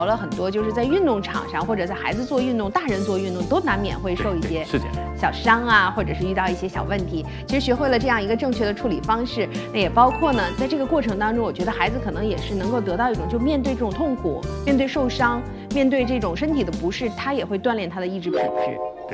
聊了很多，就是在运动场上或者在孩子做运动、大人做运动，都难免会受一些小伤啊，或者是遇到一些小问题。其实学会了这样一个正确的处理方式，那也包括呢，在这个过程当中，我觉得孩子可能也是能够得到一种，就面对这种痛苦、面对受伤、面对这种身体的不适，他也会锻炼他的意志品质。 对，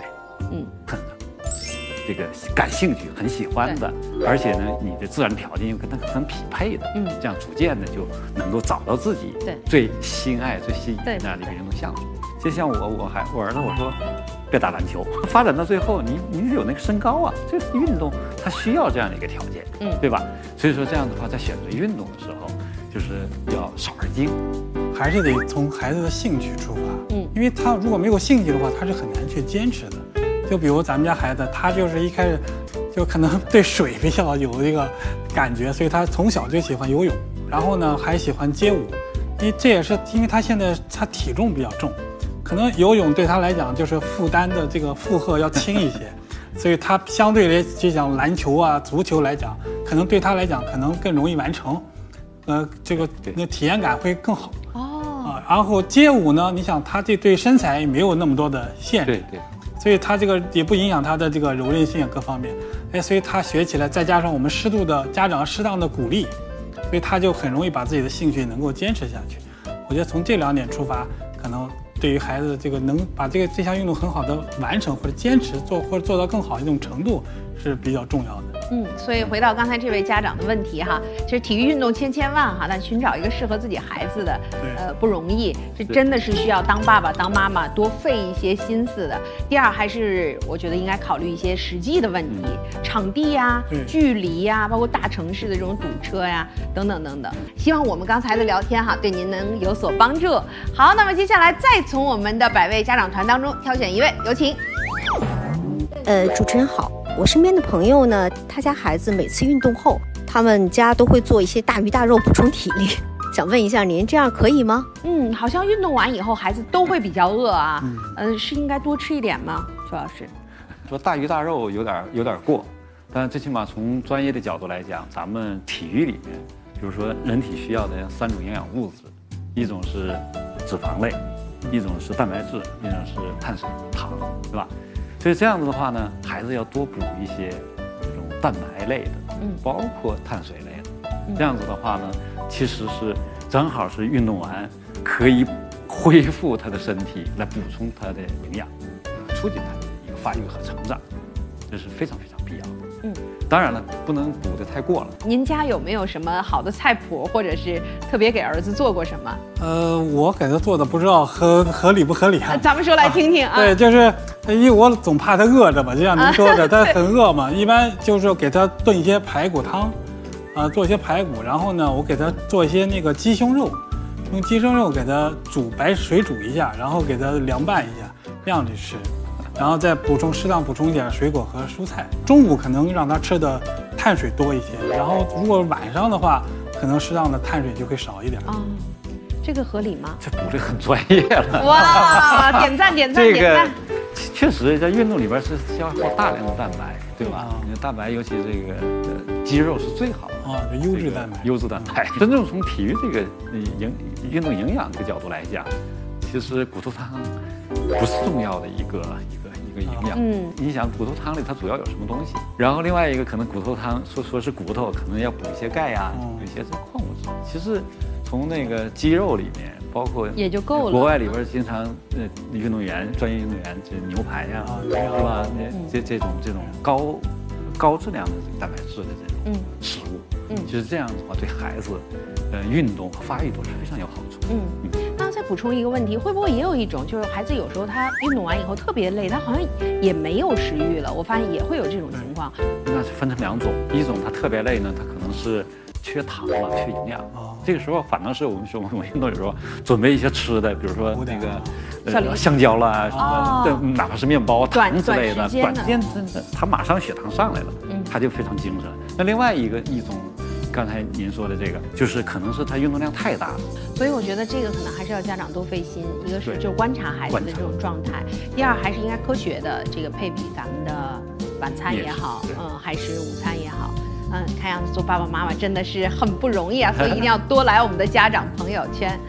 这个感兴趣、很喜欢的，而且呢，你的自然条件又跟他很匹配的，这样逐渐的就能够找到自己最心爱、最吸引的这个运动项目。就像我儿子我说，别打篮球，发展到最后，你有那个身高啊，这个运动它需要这样的一个条件，对吧？所以说这样的话，在选择运动的时候，就是要少而精， 还是得从孩子的兴趣出发，因为他如果没有兴趣的话，他是很难去坚持的。就比如咱们家孩子，他就是一开始就可能对水比较有这个感觉，所以他从小就喜欢游泳，然后呢还喜欢街舞，这也是因为他现在他体重比较重，可能游泳对他来讲就是负担的这个负荷要轻一些，所以他相对来就讲篮球啊、足球来讲，可能对他来讲可能更容易完成，这个体验感会更好。然后街舞呢，你想他对身材也没有那么多的限制，对。所以他这个也不影响他的这个柔韧性各方面，所以他学起来，再加上我们家长适当的鼓励，所以他就很容易把自己的兴趣能够坚持下去。我觉得从这2点出发，可能对于孩子这个能把这项运动很好的完成或者坚持做到更好的一种程度是比较重要的。 所以回到刚才这位家长的问题哈，其实体育运动千万哈，但寻找一个适合自己孩子的，不容易，这真的是需要当爸爸当妈妈多费一些心思的。第二，还是我觉得应该考虑一些实际的问题，场地呀、距离呀，包括大城市的这种堵车呀，等等等等。希望我们刚才的聊天哈，对您能有所帮助。好，那么接下来再从我们的100位家长团当中挑选1位，有请。 主持人好，我身边的朋友呢，他家孩子每次运动后，他们家都会做一些大鱼大肉补充体力，想问一下您这样可以吗？ 好像运动完以后孩子都会比较饿啊，是应该多吃一点吗？周老师说大鱼大肉有点过，但最起码从专业的角度来讲，咱们体育里面，比如说人体需要的3种营养物质，一种是脂肪类，一种是蛋白质，一种是碳水糖，对吧？所以这样子的话呢，孩子要多补一些这种蛋白类的，包括碳水类的。这样子的话呢，其实是正好是运动完可以恢复他的身体，来补充他的营养，促进他的一个发育和成长，这是非常必要的。当然了，不能补得太过了。 您家有没有什么好的菜谱，或者是特别给儿子做过什么？ 我给他做的不知道合理不合理啊？ 咱们说来听听啊。 对，就是因为我总怕他饿着嘛，就像您说的，他很饿嘛。一般就是给他炖一些排骨汤，做一些排骨，然后呢，我给他做一些那个鸡胸肉，用鸡胸肉给他白水煮一下，然后给他凉拌一下，这样去吃。然后再适当补充一点水果和蔬菜。中午可能让他吃的碳水多一些，然后如果晚上的话，可能适当的碳水就会少一点。 这个合理吗？ 这补的很专业了。 哇，点赞！ 这个确实在运动里边是消耗大量的蛋白，对吧？蛋白尤其这个肌肉是最好的优质蛋白。 优质蛋白。真正从体育这个运动营养这个角度来讲，其实骨头汤不是重要的一个营养。你想骨头汤里它主要有什么东西？然后另外一个可能骨头汤说是骨头，可能要补一些钙呀，有一些这矿物质。其实从那个肌肉里面，包括也就够了。 国外里边经常运动员、专业运动员，这牛排呀，是吧？这种高质量的蛋白质的这种食物，其实这样的话对孩子运动和发育都是非常有好处。 那再补充一个问题，会不会也有一种，就是孩子有时候他运动完以后特别累，他好像也没有食欲了？我发现也会有这种情况。 那是分成2种，一种他特别累呢，他可能是缺糖了、缺营养。这个时候反倒是我们运动有时候准备一些吃的，比如说那个香蕉啦，什么哪怕是面包、糖之类的，短时间他马上血糖上来了，他就非常精神。那另外一种。刚才您说的这个，就是可能是他运动量太大了， 所以我觉得这个可能还是要家长多费心。一个是就观察孩子的这种状态，第二还是应该科学的这个配比咱们的晚餐也好，还是午餐也好，看样子做爸爸妈妈真的是很不容易啊，所以一定要多来我们的家长朋友圈。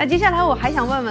那接下来我还想问问